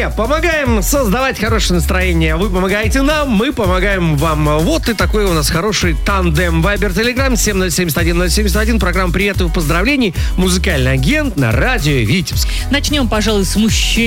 Друзья, помогаем создавать хорошее настроение. Вы помогаете нам, мы помогаем вам. Вот и такой у нас хороший тандем. Вайбер, Телеграм, 707-171. Программа приветов и поздравлений. Музыкальный агент на радио Витебск. Начнем, пожалуй, с мужчин.